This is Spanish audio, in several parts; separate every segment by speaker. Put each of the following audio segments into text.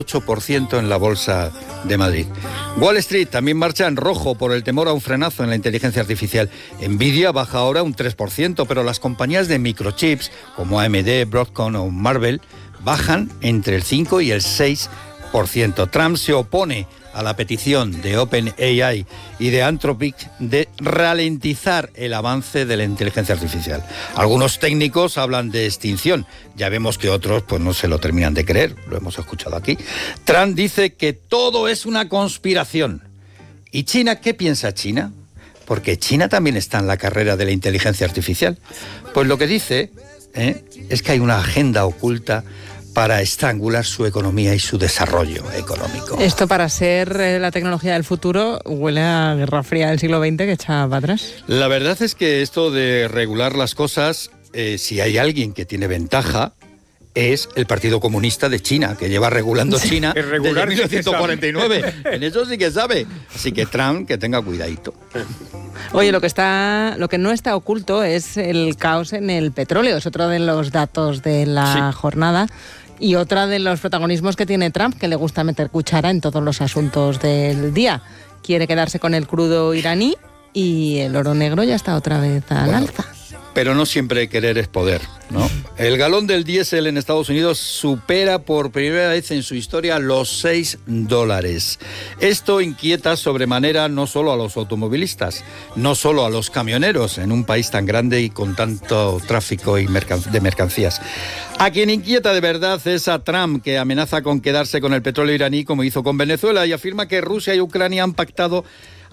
Speaker 1: 8% en la bolsa de Madrid. Wall Street también marcha en rojo por el temor a un frenazo en la inteligencia artificial. Nvidia baja ahora un 3%, pero las compañías de microchips como AMD, Broadcom o Marvell bajan entre el 5 y el 6%. Trump se opone a la petición de OpenAI y de Anthropic de ralentizar el avance de la inteligencia artificial. Algunos técnicos hablan de extinción. Ya vemos que otros pues no se lo terminan de creer. Lo hemos escuchado aquí. Trump dice que todo es una conspiración. ¿Y China? ¿Qué piensa China? Porque China también está en la carrera de la inteligencia artificial. Pues lo que dice es que hay una agenda oculta para estrangular su economía y su desarrollo económico.
Speaker 2: Esto, para ser la tecnología del futuro, huele a Guerra Fría del siglo XX que echa para atrás.
Speaker 1: La verdad es que esto de regular las cosas, si hay alguien que tiene ventaja, es el Partido Comunista de China, que lleva regulando China desde 1949. En eso sí que sabe. Así que Trump, que tenga cuidadito.
Speaker 2: Oye, lo que no está oculto es el caos en el petróleo. Es otro de los datos de la jornada. Y otra de los protagonismos que tiene Trump, que le gusta meter cuchara en todos los asuntos del día. Quiere quedarse con el crudo iraní y el oro negro ya está otra vez al alza.
Speaker 1: Pero no siempre querer es poder, ¿no? El galón del diésel en Estados Unidos supera por primera vez en su historia los $6. Esto inquieta sobremanera no solo a los automovilistas, no solo a los camioneros en un país tan grande y con tanto tráfico y de mercancías. A quien inquieta de verdad es a Trump, que amenaza con quedarse con el petróleo iraní como hizo con Venezuela y afirma que Rusia y Ucrania han pactado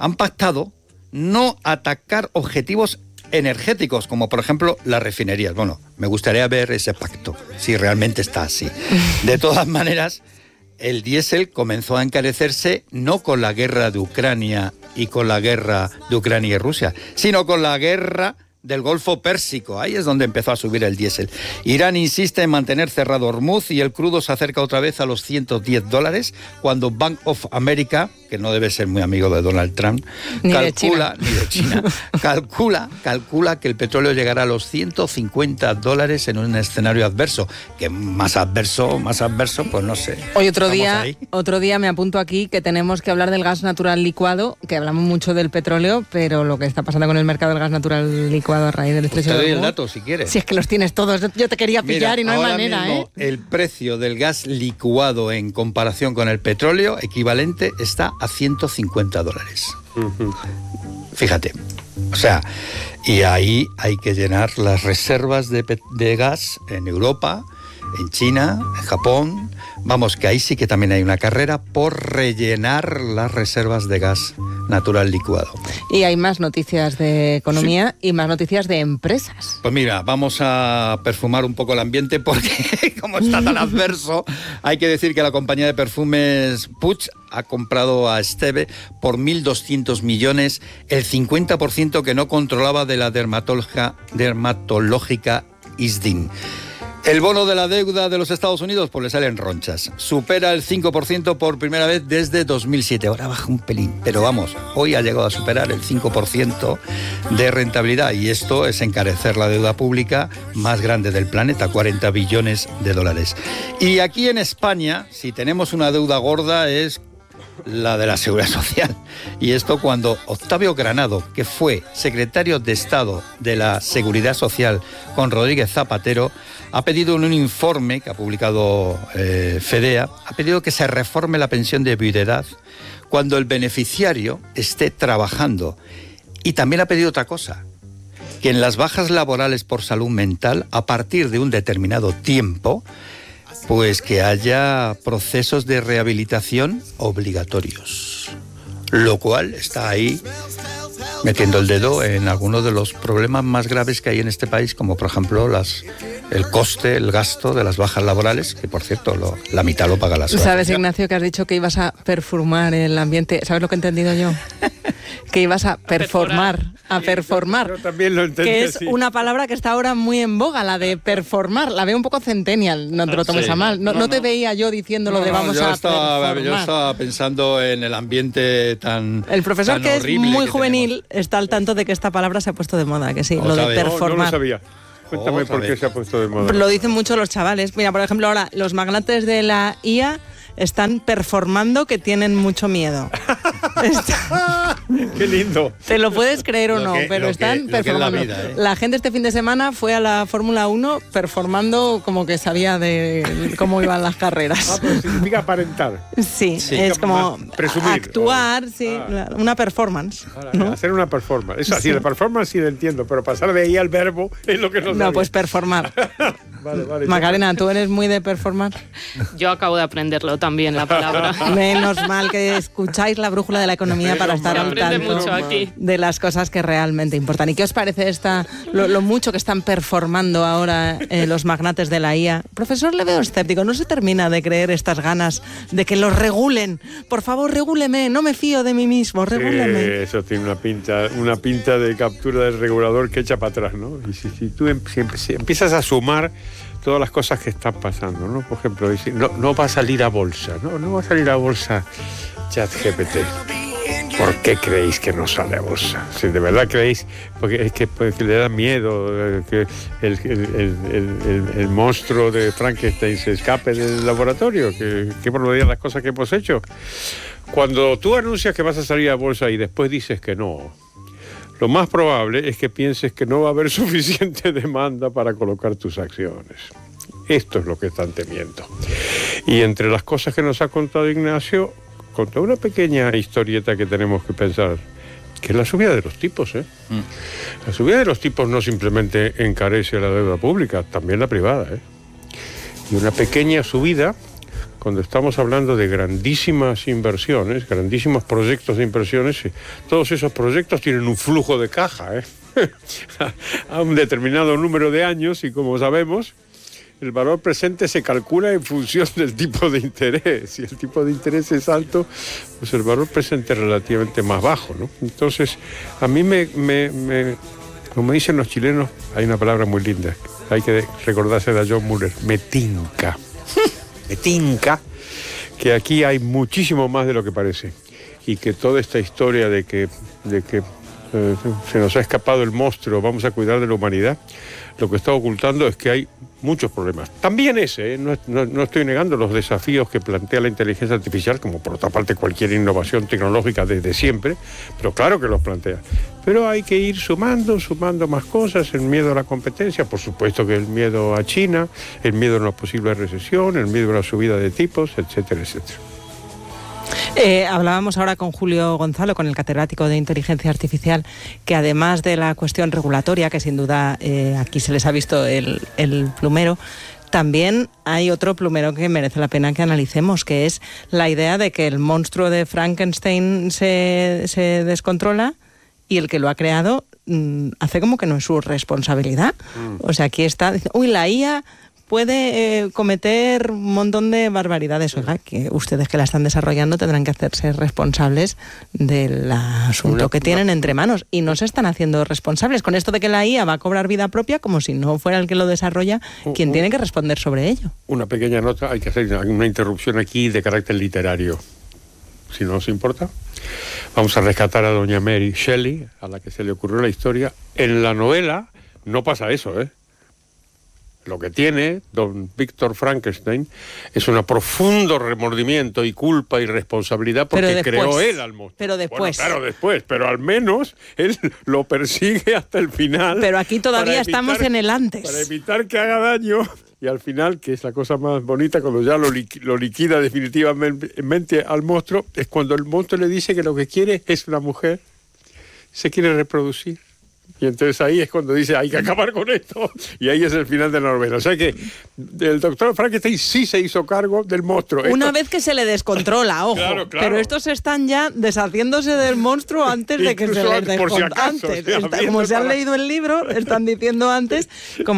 Speaker 1: no atacar objetivos energéticos, como por ejemplo las refinerías. Bueno, me gustaría ver ese pacto, si realmente está así. De todas maneras, el diésel comenzó a encarecerse no con la guerra de Ucrania y con la guerra de Ucrania y Rusia, sino con la guerra del Golfo Pérsico. Ahí es donde empezó a subir el diésel. Irán insiste en mantener cerrado Hormuz y el crudo se acerca otra vez a los $110, cuando Bank of America, que no debe ser muy amigo de Donald Trump, calcula que el petróleo llegará a los $150 en un escenario adverso, que más adverso, pues no sé.
Speaker 2: Hoy otro día me apunto aquí que tenemos que hablar del gas natural licuado, que hablamos mucho del petróleo, pero lo que está pasando con el mercado del gas natural licuado a raíz del estrecho de Hormuz.
Speaker 1: Te doy el dato si quieres.
Speaker 2: Si es que los tienes todos, yo te quería pillar. Mira, y no hay manera,
Speaker 1: mismo, el precio del gas licuado en comparación con el petróleo equivalente está a $150. Fíjate, o sea, y ahí hay que llenar las reservas de gas en Europa, en China, en Japón. Vamos, que ahí sí que también hay una carrera por rellenar las reservas de gas natural licuado.
Speaker 2: Y hay más noticias de economía y más noticias de empresas.
Speaker 1: Pues mira, vamos a perfumar un poco el ambiente porque como está tan adverso, hay que decir que la compañía de perfumes Puig ha comprado a Esteve por 1.200 millones, el 50% que no controlaba de la dermatológica Isdin. El bono de la deuda de los Estados Unidos, pues le salen ronchas. Supera el 5% por primera vez desde 2007. Ahora baja un pelín, pero vamos, hoy ha llegado a superar el 5% de rentabilidad. Y esto es encarecer la deuda pública más grande del planeta, $40 billones. Y aquí en España, si tenemos una deuda gorda, es la de la Seguridad Social. Y esto cuando Octavio Granado, que fue secretario de Estado de la Seguridad Social con Rodríguez Zapatero, ha pedido en un informe que ha publicado FEDEA, ha pedido que se reforme la pensión de viudedad cuando el beneficiario esté trabajando. Y también ha pedido otra cosa, que en las bajas laborales por salud mental, a partir de un determinado tiempo, pues que haya procesos de rehabilitación obligatorios. Lo cual está ahí metiendo el dedo en algunos de los problemas más graves que hay en este país, como por ejemplo el coste, el gasto de las bajas laborales, que por cierto la mitad lo paga la Seguridad.
Speaker 2: ¿Sabes, Ignacio, que has dicho que ibas a perfumar el ambiente? ¿Sabes lo que he entendido yo? Que ibas a performar.
Speaker 3: Yo también lo entendí.
Speaker 2: Que es una palabra que está ahora muy en boga, la de performar. La veo un poco centennial, no te lo tomes a mal. No te veía yo diciéndolo de vamos a performar.
Speaker 1: Yo estaba pensando en el ambiente tan
Speaker 2: El profesor,
Speaker 1: tan
Speaker 2: que es muy
Speaker 1: que
Speaker 2: juvenil,
Speaker 1: tenemos.
Speaker 2: está al tanto de que esta palabra se ha puesto de moda, que sí, lo de performar.
Speaker 3: No lo sabía. Cuéntame por qué se ha puesto de moda.
Speaker 2: Lo dicen mucho los chavales. Mira, por ejemplo, ahora los magnates de la IA están performando que tienen mucho miedo.
Speaker 3: ¡Qué lindo!
Speaker 2: Te lo puedes creer o no, pero están performando. La gente este fin de semana fue a la Fórmula 1 performando como que sabía de cómo iban las carreras.
Speaker 3: Pero significa aparentar.
Speaker 2: Sí, es como presumir, actuar, una performance. ¿No?
Speaker 3: Hacer una performance. Eso, sí, la performance sí lo entiendo, pero pasar de ahí al verbo es lo que no sabía.
Speaker 2: No, pues performar. Vale, Macarena, ¿tú eres muy de performar?
Speaker 4: Yo acabo de aprenderlo también, la palabra.
Speaker 2: Menos mal que escucháis la brújula de la economía para estar al tanto de las cosas que realmente importan. ¿Y qué os parece lo mucho que están performando ahora los magnates de la IA? Profesor, le veo escéptico, no se termina de creer estas ganas de que los regulen. Por favor, regúleme, no me fío de mí mismo, regúleme.
Speaker 3: Eso tiene una pinta de captura del regulador que echa para atrás, ¿no? Y si tú empiezas a sumar todas las cosas que están pasando, ¿no? Por ejemplo, no va a salir a bolsa, no va a salir a bolsa ChatGPT. ¿Por qué creéis que no sale a bolsa? Si de verdad creéis, porque es que le da miedo que el monstruo de Frankenstein se escape del laboratorio, que por lo día las cosas que hemos hecho. Cuando tú anuncias que vas a salir a bolsa y después dices que no, lo más probable es que pienses que no va a haber suficiente demanda para colocar tus acciones. Esto es lo que están temiendo. Y entre las cosas que nos ha contado Ignacio, contó una pequeña historieta que tenemos que pensar, que es la subida de los tipos, La subida de los tipos no simplemente encarece la deuda pública, también la privada, Y una pequeña subida, cuando estamos hablando de grandísimas inversiones, grandísimos proyectos de inversiones, todos esos proyectos tienen un flujo de caja, a un determinado número de años, y como sabemos, el valor presente se calcula en función del tipo de interés. Si el tipo de interés es alto, pues el valor presente es relativamente más bajo, ¿no? Entonces, a mí como dicen los chilenos, hay una palabra muy linda, hay que recordarse de John Muller, me tinca. Me tinca que aquí hay muchísimo más de lo que parece, y que toda esta historia de que se nos ha escapado el monstruo, vamos a cuidar de la humanidad, lo que está ocultando es que hay muchos problemas. También no estoy negando los desafíos que plantea la inteligencia artificial, como por otra parte cualquier innovación tecnológica desde siempre, pero claro que los plantea. Pero hay que ir sumando más cosas, el miedo a la competencia, por supuesto que el miedo a China, el miedo a una posible recesión, el miedo a la subida de tipos, etcétera, etcétera.
Speaker 2: Hablábamos ahora con Julio Gonzalo, con el catedrático de Inteligencia Artificial, que además de la cuestión regulatoria, que sin duda aquí se les ha visto el plumero, también hay otro plumero que merece la pena que analicemos, que es la idea de que el monstruo de Frankenstein se descontrola y el que lo ha creado hace como que no es su responsabilidad. O sea, aquí está, la IA puede cometer un montón de barbaridades. Oiga, que ustedes que la están desarrollando tendrán que hacerse responsables del asunto que tienen entre manos, y no se están haciendo responsables con esto de que la IA va a cobrar vida propia, como si no fuera el que lo desarrolla quien tiene que responder sobre ello.
Speaker 3: Una pequeña nota, hay que hacer una interrupción aquí de carácter literario, si no os importa. Vamos a rescatar a doña Mary Shelley, a la que se le ocurrió la historia. En la novela no pasa eso, Lo que tiene don Víctor Frankenstein es un profundo remordimiento y culpa y responsabilidad porque creó él al monstruo.
Speaker 2: Pero después.
Speaker 3: Bueno, claro, después, pero al menos él lo persigue hasta el final.
Speaker 2: Pero aquí todavía estamos en el antes.
Speaker 3: Para evitar que haga daño, y al final, que es la cosa más bonita, cuando ya lo liquida definitivamente al monstruo, es cuando el monstruo le dice que lo que quiere es una mujer, se quiere reproducir. Y entonces ahí es cuando dice, hay que acabar con esto. Y ahí es el final de la novela. O sea que el doctor Frankenstein sí se hizo cargo del monstruo.
Speaker 2: Una vez que se le descontrola, ojo. Claro. Pero estos están ya deshaciéndose del monstruo antes de que se les descontrola. Como se han leído el libro, están diciendo antes,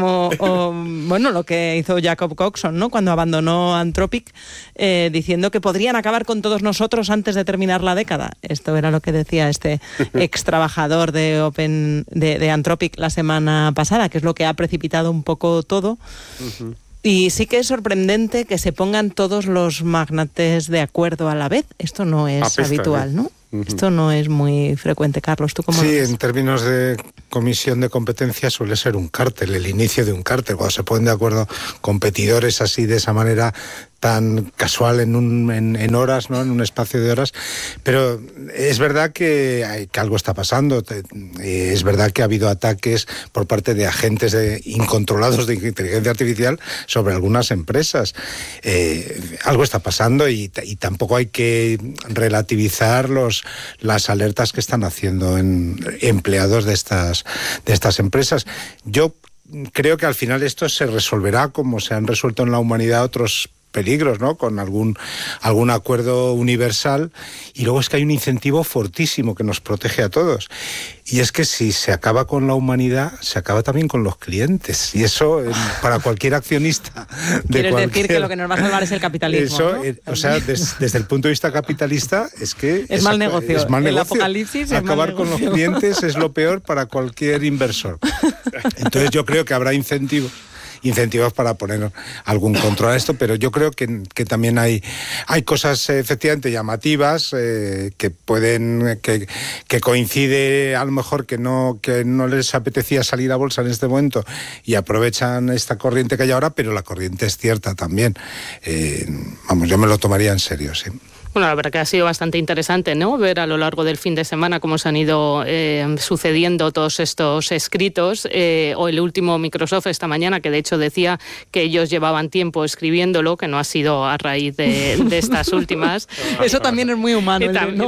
Speaker 2: lo que hizo Jacob Coxon, ¿no? Cuando abandonó Anthropic, diciendo que podrían acabar con todos nosotros antes de terminar la década. Esto era lo que decía este ex trabajador de Anthropic la semana pasada, que es lo que ha precipitado un poco todo. Y sí que es sorprendente que se pongan todos los magnates de acuerdo a la vez. Esto no es habitual, ¿no? Esto no es muy frecuente. Carlos, ¿tú cómo lo ves?
Speaker 5: Sí, en términos de comisión de competencia suele ser un cártel, el inicio de un cártel. Cuando se ponen de acuerdo competidores así de esa manera tan casual en horas, ¿no? En un espacio de horas, pero es verdad que algo está pasando. Es verdad que ha habido ataques por parte de agentes incontrolados de inteligencia artificial sobre algunas empresas. Algo está pasando y tampoco hay que relativizar las alertas que están haciendo empleados de estas empresas. Yo creo que al final esto se resolverá como se han resuelto en la humanidad otros peligros, ¿no? Con algún acuerdo universal, y luego es que hay un incentivo fortísimo que nos protege a todos, y es que si se acaba con la humanidad, se acaba también con los clientes, y eso para cualquier accionista
Speaker 2: ¿Quieres decir que lo que nos va a salvar es el capitalismo?
Speaker 5: Eso,
Speaker 2: ¿no?
Speaker 5: o sea, desde el punto de vista capitalista es que
Speaker 2: es mal negocio.
Speaker 5: Es mal negocio.
Speaker 2: El apocalipsis
Speaker 5: acabar
Speaker 2: es mal
Speaker 5: con los clientes es lo peor para cualquier inversor. Entonces yo creo que habrá incentivos para poner algún control a esto, pero yo creo que también hay cosas efectivamente llamativas que pueden que coincide a lo mejor que no les apetecía salir a bolsa en este momento y aprovechan esta corriente que hay ahora, pero la corriente es cierta también. Yo me lo tomaría en serio, sí.
Speaker 4: Bueno, la verdad que ha sido bastante interesante, ¿no? Ver a lo largo del fin de semana cómo se han ido sucediendo todos estos escritos. O el último Microsoft esta mañana, que de hecho decía que ellos llevaban tiempo escribiéndolo, que no ha sido a raíz de estas últimas.
Speaker 2: Eso también es muy humano.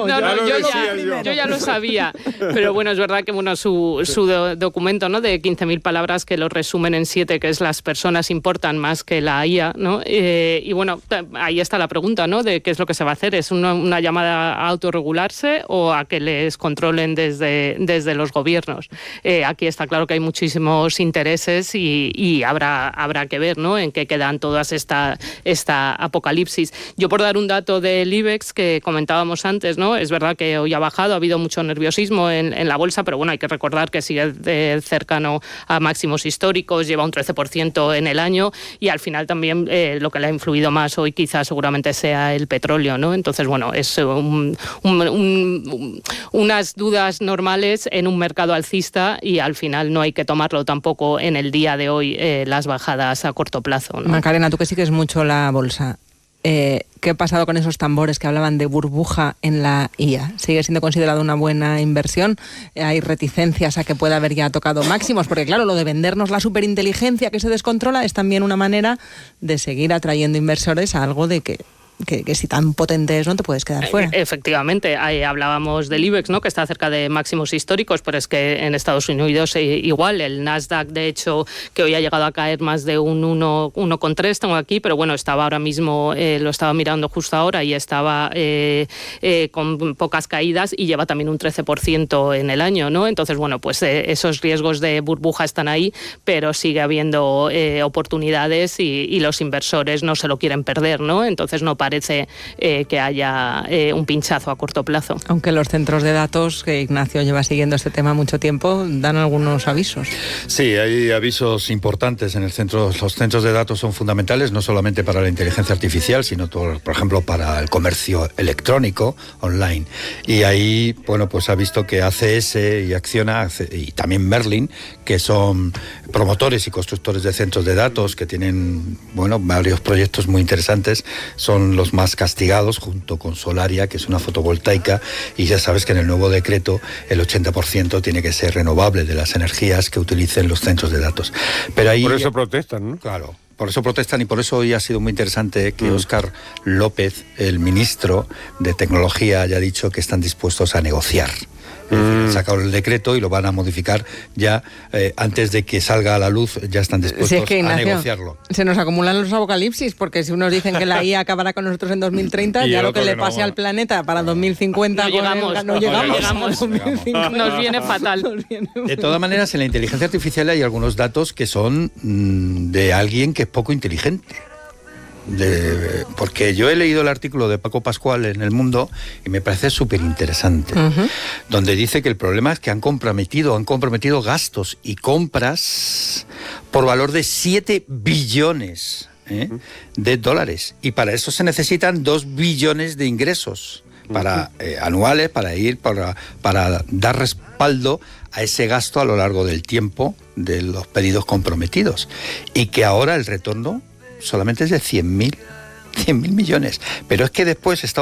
Speaker 4: Yo ya lo sabía. Pero bueno, es verdad que su documento, ¿no? De 15.000 palabras que lo resumen en 7, que es las personas importan más que la IA, ¿no? Y bueno, ahí está la pregunta, ¿no? De qué es lo que se va a hacer. ¿Es una llamada a autorregularse o a que les controlen desde los gobiernos? Aquí está claro que hay muchísimos intereses y habrá que ver, ¿no? En qué quedan todas esta apocalipsis. Yo, por dar un dato del IBEX que comentábamos antes, ¿no? Es verdad que hoy ha bajado, ha habido mucho nerviosismo en la bolsa, pero bueno, hay que recordar que sigue cercano a máximos históricos, lleva un 13% en el año, y al final también lo que le ha influido más hoy quizás seguramente sea el petróleo, ¿no? Entonces, bueno, es unas dudas normales en un mercado alcista, y al final no hay que tomarlo tampoco en el día de hoy las bajadas a corto plazo, ¿no?
Speaker 2: Macarena, tú que sigues mucho la bolsa, ¿qué ha pasado con esos tambores que hablaban de burbuja en la IA? ¿Sigue siendo considerado una buena inversión? ¿Hay reticencias a que pueda haber ya tocado máximos? Porque claro, lo de vendernos la superinteligencia que se descontrola es también una manera de seguir atrayendo inversores a algo de que si tan potente es no te puedes quedar fuera.
Speaker 4: Efectivamente, hablábamos del IBEX, ¿no? Que está cerca de máximos históricos, pero es que en Estados Unidos igual, el Nasdaq, de hecho, que hoy ha llegado a caer más de un 1,3, tengo aquí, pero bueno, estaba ahora mismo, lo estaba mirando justo ahora, y estaba con pocas caídas, y lleva también un 13% en el año, ¿no? Entonces, bueno, pues esos riesgos de burbuja están ahí, pero sigue habiendo oportunidades, y los inversores no se lo quieren perder, ¿no? Entonces no parece que haya un pinchazo a corto plazo.
Speaker 2: Aunque los centros de datos, que Ignacio lleva siguiendo este tema mucho tiempo, dan algunos avisos.
Speaker 1: Sí, hay avisos importantes en el centro. Los centros de datos son fundamentales, no solamente para la inteligencia artificial, sino, por ejemplo, para el comercio electrónico online. Y ahí, bueno, pues ha visto que ACS y Acciona, y también Merlin, que son promotores y constructores de centros de datos, que tienen, bueno, varios proyectos muy interesantes, son los más castigados, junto con Solaria, que es una fotovoltaica, y ya sabes que en el nuevo decreto el 80% tiene que ser renovable de las energías que utilicen los centros de datos. Pero ahí,
Speaker 3: por eso protestan, ¿no?
Speaker 1: Claro. Por eso protestan, y por eso hoy ha sido muy interesante que Óscar López, el ministro de Tecnología, haya dicho que están dispuestos a negociar. Han sacado el decreto y lo van a modificar ya antes de que salga a la luz. Ya están dispuestos a negociarlo.
Speaker 2: Se nos acumulan los apocalipsis, porque si unos dicen que la IA acabará con nosotros en 2030, ya lo que le pase al planeta para 2050
Speaker 4: no llegamos. Nos viene fatal.
Speaker 1: De todas maneras, en la inteligencia artificial hay algunos datos que son de alguien que es poco inteligente. Porque yo he leído el artículo de Paco Pascual en El Mundo y me parece súper interesante, donde dice que el problema es que han comprometido gastos y compras por valor de 7 billones de dólares, y para eso se necesitan 2 billones de ingresos anuales para dar respaldo a ese gasto a lo largo del tiempo de los pedidos comprometidos, y que ahora el retorno solamente es de 100.000 100.000 millones. Pero es que después